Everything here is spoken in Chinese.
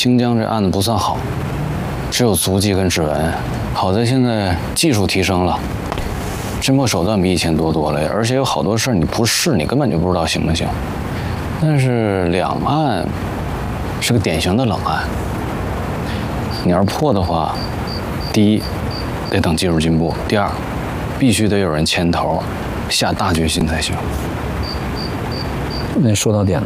新疆这案子不算好，只有足迹跟指纹。好在现在技术提升了，侦破手段比以前多了，而且有好多事儿你不试你根本就不知道行不行。但是两岸是个典型的冷案，你要是破的话，第一得等技术进步，第二必须得有人牵头，下大决心才行。 那说到点了。